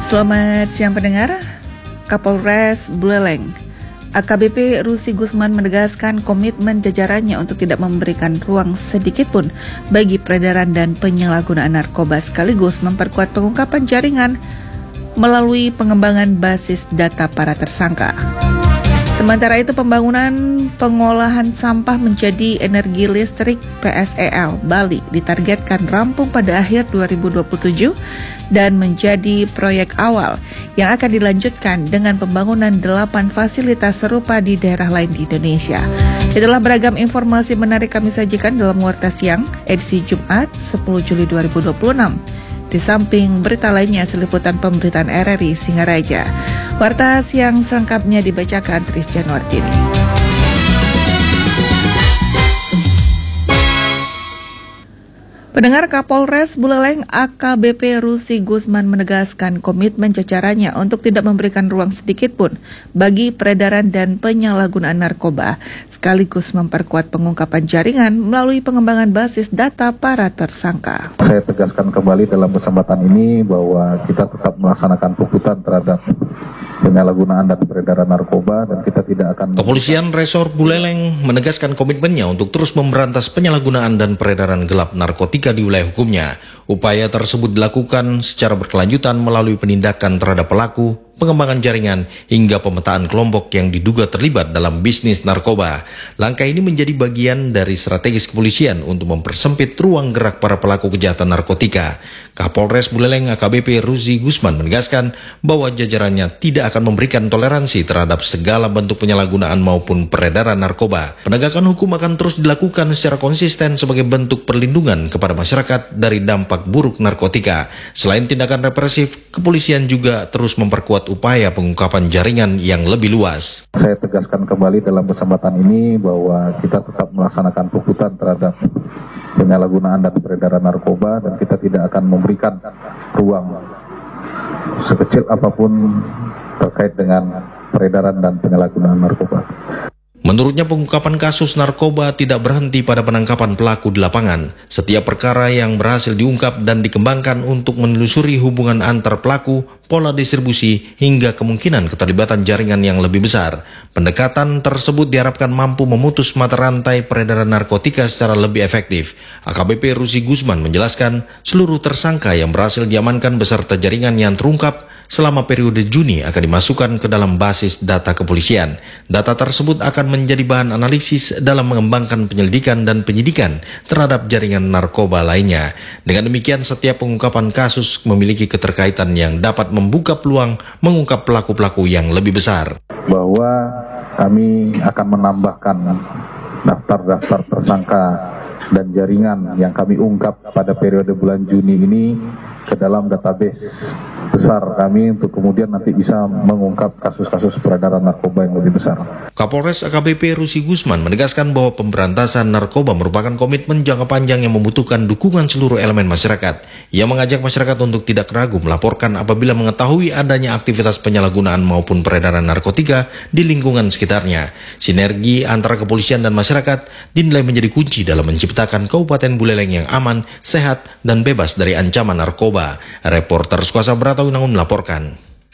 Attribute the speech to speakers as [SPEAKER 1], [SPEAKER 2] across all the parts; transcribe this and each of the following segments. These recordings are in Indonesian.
[SPEAKER 1] Selamat siang pendengar. Kapolres Buleleng, AKBP Rusi Gusman menegaskan komitmen jajarannya untuk tidak memberikan ruang sedikit pun bagi peredaran dan penyalahgunaan narkoba, sekaligus memperkuat pengungkapan jaringan melalui pengembangan basis data para tersangka. Sementara itu, pembangunan pengolahan sampah menjadi energi listrik PSEL Bali ditargetkan rampung pada akhir 2027 dan menjadi proyek awal yang akan dilanjutkan dengan pembangunan 8 fasilitas serupa di daerah lain di Indonesia. Itulah beragam informasi menarik kami sajikan dalam Warta Siang edisi Jumat 10 Juli 2026. Di samping berita lainnya, seliputan pemberitaan RRI Singaraja. Warta Siang selengkapnya dibacakan Tris Januartini. Pendengar, Kapolres Buleleng AKBP Rusi Gusman menegaskan komitmen jajarannya untuk tidak memberikan ruang sedikit pun bagi peredaran dan penyalahgunaan narkoba, sekaligus memperkuat pengungkapan jaringan melalui pengembangan basis data para tersangka.
[SPEAKER 2] Saya tegaskan kembali dalam kesempatan ini bahwa kita tetap melaksanakan tuntutan terhadap penyalahgunaan dan peredaran narkoba, dan kita tidak akan...
[SPEAKER 3] Kepolisian Resor Buleleng menegaskan komitmennya untuk terus memberantas penyalahgunaan dan peredaran gelap narkotika di wilayah hukumnya. Upaya tersebut dilakukan secara berkelanjutan melalui penindakan terhadap pelaku, pengembangan jaringan, hingga pemetaan kelompok yang diduga terlibat dalam bisnis narkoba. Langkah ini menjadi bagian dari strategis kepolisian untuk mempersempit ruang gerak para pelaku kejahatan narkotika. Kapolres Buleleng AKBP Rusi Gusman menegaskan bahwa jajarannya tidak akan memberikan toleransi terhadap segala bentuk penyalahgunaan maupun peredaran narkoba. Penegakan hukum akan terus dilakukan secara konsisten sebagai bentuk perlindungan kepada masyarakat dari dampak buruk narkotika. Selain tindakan represif, kepolisian juga terus memperkuat upaya pengungkapan jaringan yang lebih luas.
[SPEAKER 2] Saya tegaskan kembali dalam kesempatan ini bahwa kita tetap melaksanakan tuntutan terhadap penyalahgunaan dan peredaran narkoba, dan kita tidak akan memberikan ruang sekecil apapun terkait dengan peredaran dan penyalahgunaan narkoba.
[SPEAKER 3] Menurutnya, pengungkapan kasus narkoba tidak berhenti pada penangkapan pelaku di lapangan. Setiap perkara yang berhasil diungkap dan dikembangkan untuk menelusuri hubungan antar pelaku, pola distribusi, hingga kemungkinan keterlibatan jaringan yang lebih besar. Pendekatan tersebut diharapkan mampu memutus mata rantai peredaran narkotika secara lebih efektif. AKBP Rusi Gusman menjelaskan seluruh tersangka yang berhasil diamankan beserta jaringan yang terungkap selama periode Juni akan dimasukkan ke dalam basis data kepolisian. Data tersebut akan menjadi bahan analisis dalam mengembangkan penyelidikan dan penyidikan terhadap jaringan narkoba lainnya. Dengan demikian, setiap pengungkapan kasus memiliki keterkaitan yang dapat membuka peluang mengungkap pelaku-pelaku yang lebih besar.
[SPEAKER 2] Bahwa kami akan menambahkan daftar-daftar tersangka dan jaringan yang kami ungkap pada periode bulan Juni ini ke dalam database besar kami untuk kemudian nanti bisa mengungkap kasus-kasus peredaran narkoba yang lebih besar.
[SPEAKER 3] Kapolres AKBP Rusi Gusman menegaskan bahwa pemberantasan narkoba merupakan komitmen jangka panjang yang membutuhkan dukungan seluruh elemen masyarakat. Ia mengajak masyarakat untuk tidak ragu melaporkan apabila mengetahui adanya aktivitas penyalahgunaan maupun peredaran narkotika di lingkungan sekitarnya. Sinergi antara kepolisian dan masyarakat dinilai menjadi kunci dalam menciptakan Kabupaten Buleleng yang aman, sehat, dan bebas dari ancaman narkoba. Reporter Skuasa Brataunangun melaporkan.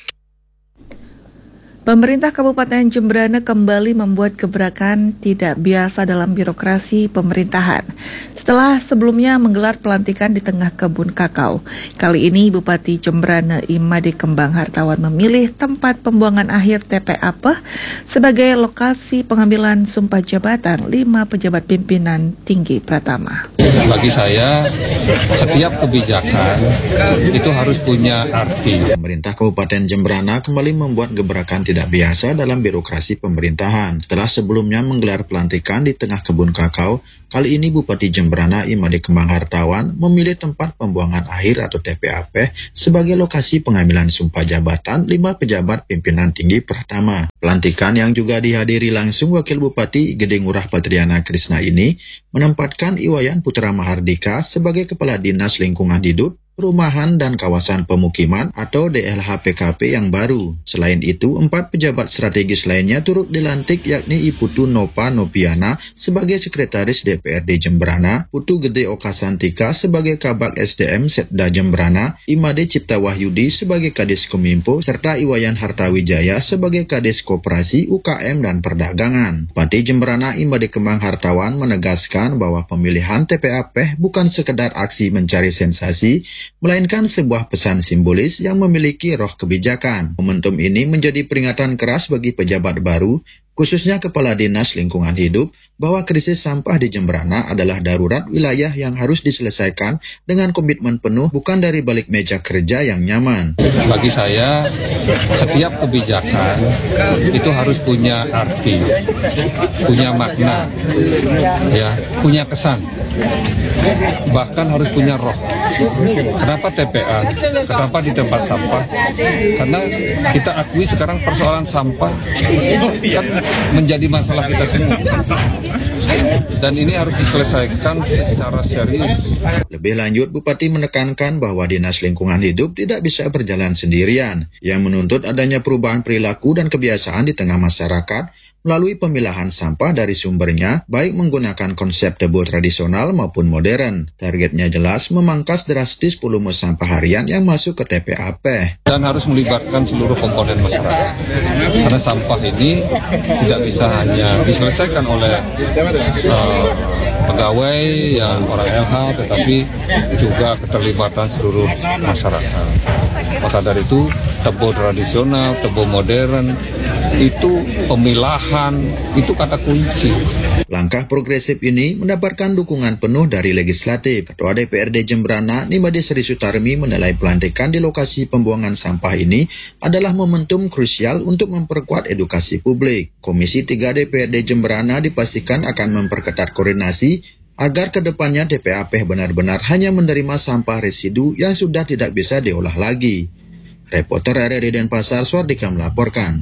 [SPEAKER 1] Pemerintah Kabupaten Jembrana kembali membuat gebrakan tidak biasa dalam birokrasi pemerintahan. Setelah sebelumnya menggelar pelantikan di tengah kebun kakao, kali ini Bupati Jembrana Imade Kembang Hartawan memilih tempat pembuangan akhir TPAP sebagai lokasi pengambilan sumpah jabatan 5 pejabat pimpinan tinggi Pratama.
[SPEAKER 4] Bagi saya, setiap kebijakan itu harus punya arti.
[SPEAKER 5] Pemerintah Kabupaten Jembrana kembali membuat gebrakan tidak biasa dalam birokrasi pemerintahan. Setelah sebelumnya menggelar pelantikan di tengah kebun kakao, kali ini Bupati Jembrana Imade Kembang Hartawan memilih tempat pembuangan akhir atau TPAP sebagai lokasi pengambilan sumpah jabatan 5 pejabat pimpinan tinggi Pratama. Pelantikan yang juga dihadiri langsung Wakil Bupati Gede Ngurah Patriana Krisna ini menempatkan Iwayan Putra Mahardika sebagai Kepala Dinas Lingkungan Hidup perumahan dan kawasan pemukiman atau DLHPKP yang baru. Selain itu, 4 pejabat strategis lainnya turut dilantik, yakni Iputu Nopa Nopiana sebagai Sekretaris DPRD Jemberana, Putu Gede Okasantika sebagai Kabak SDM Setda Jemberana, Imade Cipta Wahyudi sebagai Kadis Kominfo, serta Iwayan Hartawijaya sebagai Kadis Koperasi, UKM, dan Perdagangan. Bupati Jemberana Imade Kemang Hartawan menegaskan bahwa pemilihan TPA PEH bukan sekedar aksi mencari sensasi, melainkan sebuah pesan simbolis yang memiliki roh kebijakan. Momentum ini menjadi peringatan keras bagi pejabat baru, khususnya Kepala Dinas Lingkungan Hidup, bahwa krisis sampah di Jemberana adalah darurat wilayah yang harus diselesaikan dengan komitmen penuh, bukan dari balik meja kerja yang nyaman.
[SPEAKER 4] Bagi saya, setiap kebijakan itu harus punya arti, punya makna, ya, punya kesan, bahkan harus punya roh. Kenapa TPA? Kenapa di tempat sampah? Karena kita akui sekarang persoalan sampah kan menjadi masalah kita semua. Dan ini harus diselesaikan secara serius.
[SPEAKER 5] Lebih lanjut, Bupati menekankan bahwa Dinas Lingkungan Hidup tidak bisa berjalan sendirian, yang menuntut adanya perubahan perilaku dan kebiasaan di tengah masyarakat melalui pemilahan sampah dari sumbernya, baik menggunakan konsep debur tradisional maupun modern. Targetnya jelas, memangkas drastis volume sampah harian yang masuk ke TPA PEH.
[SPEAKER 4] Dan harus melibatkan seluruh komponen masyarakat. Karena sampah ini tidak bisa hanya diselesaikan oleh pegawai yang orang LH, tetapi juga keterlibatan seluruh masyarakat. Maka dari itu, tebo tradisional, tebo modern, itu pemilahan, itu kata kunci.
[SPEAKER 5] Langkah progresif ini mendapatkan dukungan penuh dari legislatif. Ketua DPRD Jemberana, Nimade Sri Sutarmi, menilai pelantikan di lokasi pembuangan sampah ini adalah momentum krusial untuk memperkuat edukasi publik. Komisi 3 DPRD Jemberana dipastikan akan memperketat koordinasi agar kedepannya TPA PEH benar-benar hanya menerima sampah residu yang sudah tidak bisa diolah lagi. Reporter RRI Denpasar, Swardika melaporkan.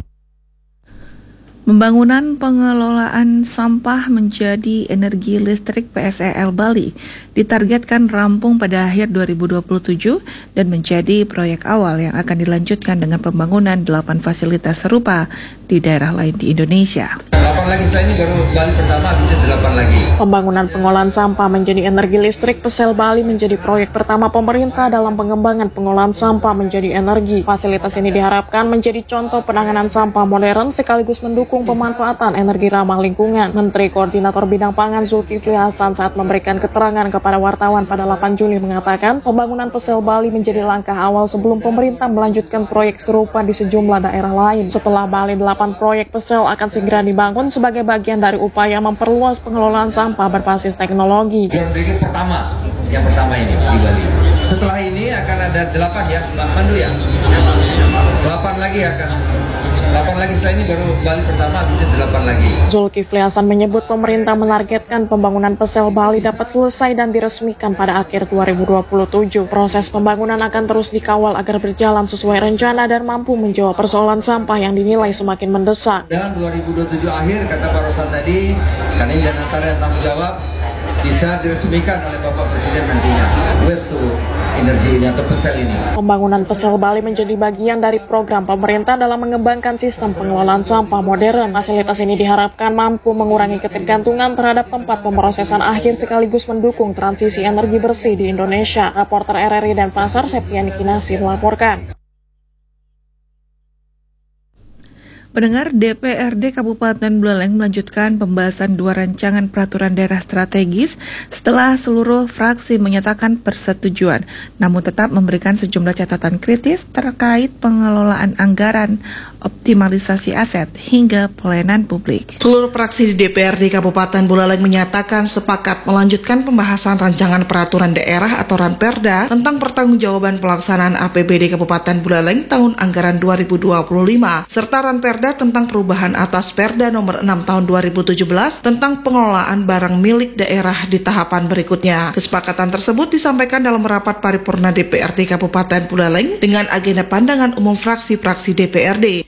[SPEAKER 1] Pembangunan pengelolaan sampah menjadi energi listrik PSEL Bali ditargetkan rampung pada akhir 2027 dan menjadi proyek awal yang akan dilanjutkan dengan pembangunan 8 fasilitas serupa di daerah lain di Indonesia.
[SPEAKER 6] 8 lagi setelah ini baru Bali pertama, bisa 8 lagi.
[SPEAKER 7] Pembangunan pengolahan sampah menjadi energi listrik PSEL Bali menjadi proyek pertama pemerintah dalam pengembangan pengolahan sampah menjadi energi. Fasilitas ini diharapkan menjadi contoh penanganan sampah modern sekaligus mendukung pemanfaatan energi ramah lingkungan. Menteri Koordinator Bidang Pangan Zulkifli Hasan saat memberikan keterangan kepada wartawan pada 8 Juli mengatakan pembangunan PSEL Bali menjadi langkah awal sebelum pemerintah melanjutkan proyek serupa di sejumlah daerah lain. Setelah Bali, 8 proyek PSEL akan segera dibangun sebagai bagian dari upaya memperluas pengelolaan sampah berbasis teknologi.
[SPEAKER 6] Groundbreaking pertama, yang pertama ini di Bali. Setelah ini akan ada 8 ya, Mbak Pandu ya. 8 lagi akan 8 lagi setelah ini baru Bali pertama, bisa 8 lagi.
[SPEAKER 7] Zulkifli Hasan menyebut pemerintah menargetkan pembangunan PSEL Bali dapat selesai dan diresmikan pada akhir 2027. Proses pembangunan akan terus dikawal agar berjalan sesuai rencana dan mampu menjawab persoalan sampah yang dinilai semakin mendesak.
[SPEAKER 6] Dan 2027 akhir, kata Pak Rosan tadi, karena ini dan antara yang tanggung jawab, bisa diresmikan oleh Bapak Presiden nantinya. Waste to energi ini atau PSEL ini.
[SPEAKER 7] Pembangunan PSEL Bali menjadi bagian dari program pemerintah dalam mengembangkan sistem pengelolaan sampah modern. Fasilitas ini diharapkan mampu mengurangi ketergantungan terhadap tempat pemrosesan akhir sekaligus mendukung transisi energi bersih di Indonesia. Reporter RRI Denpasar, Septiani Kinasi melaporkan.
[SPEAKER 1] Pendengar, DPRD Kabupaten Buleleng melanjutkan pembahasan 2 rancangan peraturan daerah strategis setelah seluruh fraksi menyatakan persetujuan, namun tetap memberikan sejumlah catatan kritis terkait pengelolaan anggaran, optimalisasi aset, hingga pelayanan publik.
[SPEAKER 8] Seluruh fraksi di DPRD Kabupaten Buleleng menyatakan sepakat melanjutkan pembahasan rancangan peraturan daerah atau Ranperda tentang pertanggungjawaban pelaksanaan APBD Kabupaten Buleleng tahun anggaran 2025, serta Ranperda tentang perubahan atas Perda nomor 6 tahun 2017 tentang pengelolaan barang milik daerah di tahapan berikutnya. Kesepakatan tersebut disampaikan dalam rapat paripurna DPRD Kabupaten Buleleng dengan agenda pandangan umum fraksi-fraksi DPRD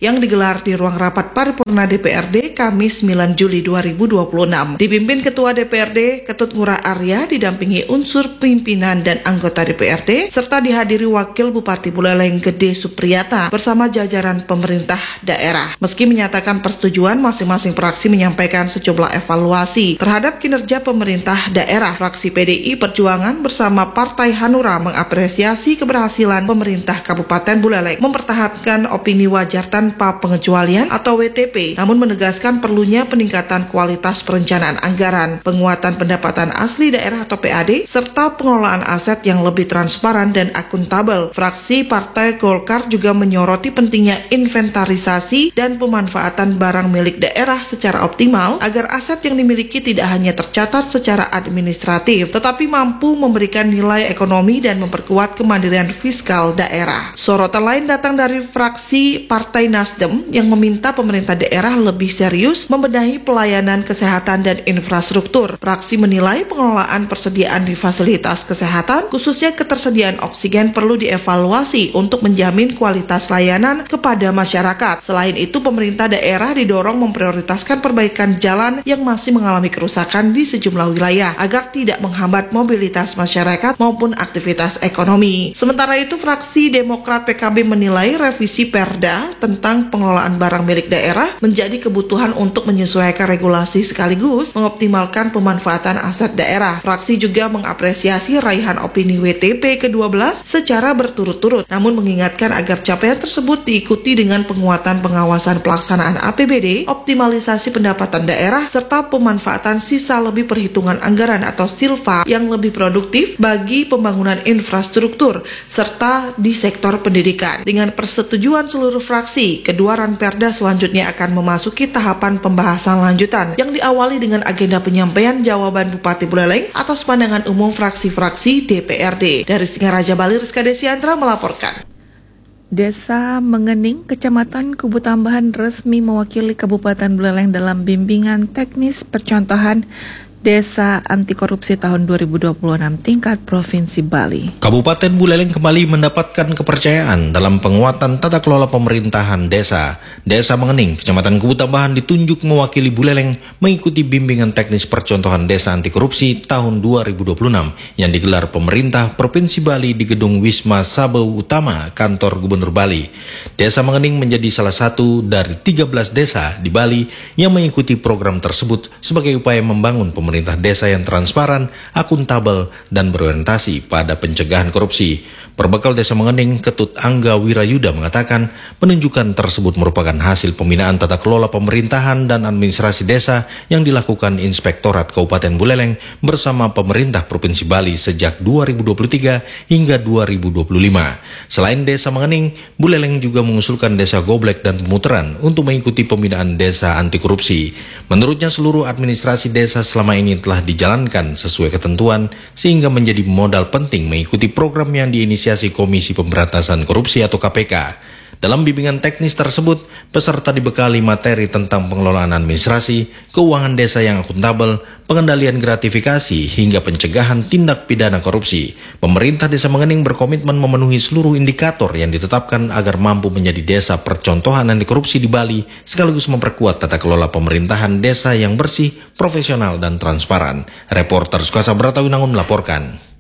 [SPEAKER 8] yang digelar di ruang rapat paripurna DPRD Kamis 9 Juli 2026. Dipimpin Ketua DPRD Ketut Ngurah Arya didampingi unsur pimpinan dan anggota DPRD serta dihadiri Wakil Bupati Buleleng Gede Supriyata bersama jajaran pemerintah daerah. Meski menyatakan persetujuan, masing-masing fraksi menyampaikan sejumlah evaluasi terhadap kinerja pemerintah daerah. Fraksi PDI Perjuangan bersama Partai Hanura mengapresiasi keberhasilan pemerintah Kabupaten Buleleng mempertahankan opini wajar tanpa pengecualian atau WTP, namun menegaskan perlunya peningkatan kualitas perencanaan anggaran, penguatan pendapatan asli daerah atau PAD, serta pengelolaan aset yang lebih transparan dan akuntabel. Fraksi Partai Golkar juga menyoroti pentingnya inventarisasi dan pemanfaatan barang milik daerah secara optimal agar aset yang dimiliki tidak hanya tercatat secara administratif, tetapi mampu memberikan nilai ekonomi dan memperkuat kemandirian fiskal daerah. Sorotan lain datang dari fraksi Partai Nasdem yang meminta pemerintah daerah lebih serius membenahi pelayanan kesehatan dan infrastruktur. Fraksi menilai pengelolaan persediaan di fasilitas kesehatan, khususnya ketersediaan oksigen, perlu dievaluasi untuk menjamin kualitas layanan kepada masyarakat. Selain itu, pemerintah daerah didorong memprioritaskan perbaikan jalan yang masih mengalami kerusakan di sejumlah wilayah agar tidak menghambat mobilitas masyarakat maupun aktivitas ekonomi. Sementara itu, fraksi Demokrat PKB menilai revisi Perda tentang pengelolaan barang milik daerah menjadi kebutuhan untuk menyesuaikan regulasi sekaligus mengoptimalkan pemanfaatan aset daerah. Fraksi juga mengapresiasi raihan opini WTP ke-12 secara berturut-turut, namun mengingatkan agar capaian tersebut diikuti dengan penguatan pengawasan pelaksanaan APBD, optimalisasi pendapatan daerah, serta pemanfaatan sisa lebih perhitungan anggaran atau SILFA yang lebih produktif bagi pembangunan infrastruktur serta di sektor pendidikan. Dengan persetujuan seluruh fraksi, kedua ranperda selanjutnya akan memasuki tahapan pembahasan lanjutan yang diawali dengan agenda penyampaian jawaban Bupati Buleleng atas pandangan umum fraksi-fraksi DPRD. Dari Singaraja Bali, Rizka Desiandra melaporkan.
[SPEAKER 1] Desa Mengening, Kecamatan Kubu Tambahan resmi mewakili Kabupaten Buleleng dalam bimbingan teknis percontohan Desa Anti Korupsi tahun 2026 tingkat Provinsi Bali.
[SPEAKER 3] Kabupaten Buleleng kembali mendapatkan kepercayaan dalam penguatan tata kelola pemerintahan desa. Desa Mengening, Kecamatan Kubu Tambahan ditunjuk mewakili Buleleng mengikuti bimbingan teknis percontohan Desa Anti Korupsi tahun 2026 yang digelar pemerintah Provinsi Bali di Gedung Wisma Sabeu Utama, Kantor Gubernur Bali. Desa Mengening menjadi salah satu dari 13 desa di Bali yang mengikuti program tersebut sebagai upaya membangun pemerintah desa yang transparan, akuntabel, dan berorientasi pada pencegahan korupsi. Berbekal Desa Mengening, Ketut Angga Wirayuda mengatakan penunjukan tersebut merupakan hasil pembinaan tata kelola pemerintahan dan administrasi desa yang dilakukan Inspektorat Kabupaten Buleleng bersama pemerintah Provinsi Bali sejak 2023 hingga 2025. Selain Desa Mengening, Buleleng juga mengusulkan Desa Goblek dan Pemuteran untuk mengikuti pembinaan desa anti korupsi. Menurutnya, seluruh administrasi desa selama ini telah dijalankan sesuai ketentuan sehingga menjadi modal penting mengikuti program yang diinisiasi Komisi Pemberantasan Korupsi atau KPK. Dalam bimbingan teknis tersebut, peserta dibekali materi tentang pengelolaan administrasi, keuangan desa yang akuntabel, pengendalian gratifikasi, hingga pencegahan tindak pidana korupsi. Pemerintah Desa Mengening berkomitmen memenuhi seluruh indikator yang ditetapkan agar mampu menjadi desa percontohan anti korupsi di Bali, sekaligus memperkuat tata kelola pemerintahan desa yang bersih, profesional, dan transparan. Reporter Sukasa Bratawinangun melaporkan.